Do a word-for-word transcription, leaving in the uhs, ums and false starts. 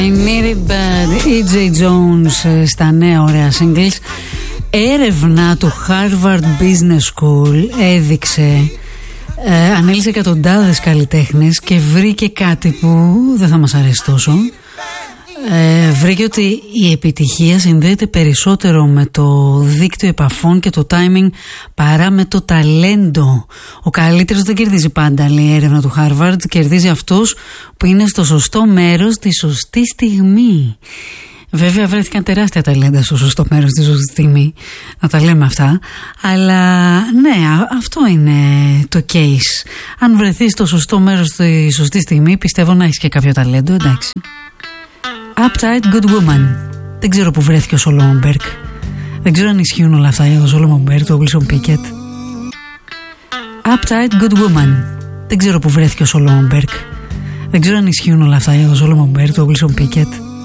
Need It Bad, ι τζέι Jones στα νέα ωραία singles. Έρευνα του Harvard Business School έδειξε, ε, ανέλησε εκατοντάδες καλλιτέχνες και βρήκε κάτι που δεν θα μας αρέσει τόσο. Ε, βρήκε ότι η επιτυχία συνδέεται περισσότερο με το δίκτυο επαφών και το timing παρά με το ταλέντο. Ο καλύτερος δεν κερδίζει πάντα, λέει η έρευνα του Harvard. Κερδίζει αυτός που είναι στο σωστό μέρος τη σωστή στιγμή. Βέβαια βρέθηκαν τεράστια ταλέντα στο σωστό μέρος τη σωστή στιγμή, να τα λέμε αυτά. Αλλά ναι, αυτό είναι το case. Αν βρεθείς στο σωστό μέρος τη σωστή στιγμή, πιστεύω να έχεις και κάποιο ταλέντο, εντάξει. Uptight Good Woman. Δεν ξέρω που βρέθηκε ο Σόλομον Μπέρκ. Δεν ξέρω αν ισχύουν όλα αυτά για τον Σόλομον Μπέρκ, τον Wilson Pickett. Uptight Good Woman. Δεν ξέρω που βρέθηκε ο Σόλομον Μπέρκ. Δεν ξέρω αν ισχύουν όλα αυτά για τον Σόλομον Μπέρκ, τον Wilson Pickett.